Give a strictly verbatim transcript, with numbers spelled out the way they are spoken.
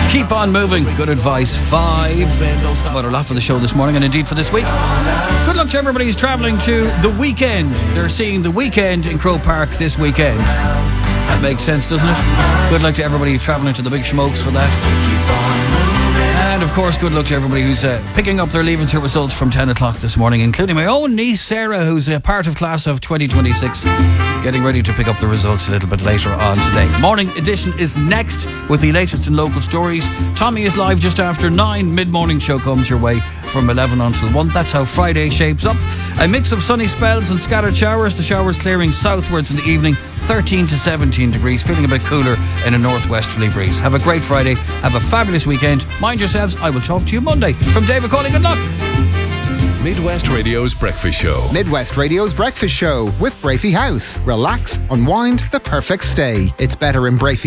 Keep on moving. Good advice. Five. That's about a lot for the show this morning and indeed for this week. Good luck to everybody who's travelling to The Weekend. They're seeing The Weekend in Croke Park this weekend. That makes sense, doesn't it? Good luck to everybody who's travelling to the Big Smokes for that. And of course, good luck to everybody who's uh, picking up their Leaving Cert results from ten o'clock this morning, including my own niece Sarah, who's a part of class of twenty twenty-six, getting ready to pick up the results a little bit later on today. Morning edition is next with the latest in local stories. Tommy is live just after nine. Mid-morning show comes your way from eleven until one. That's how Friday shapes up. A mix of sunny spells and scattered showers. The showers clearing southwards in the evening. thirteen to seventeen degrees, feeling a bit cooler in a northwesterly breeze. Have a great Friday. Have a fabulous weekend. Mind yourselves. I will talk to you Monday. From David Cawley, good luck. Midwest Radio's Breakfast Show. Midwest Radio's Breakfast Show with Brafey House. Relax, unwind, the perfect stay. It's better in Brafey